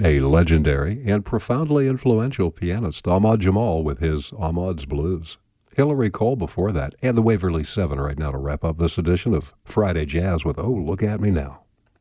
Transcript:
A legendary and profoundly influential pianist, Ahmad Jamal, with his Ahmad's Blues. Hillary Cole before that, and the Waverly Seven right now to wrap up this edition of Friday Jazz with Oh, Look at Me Now.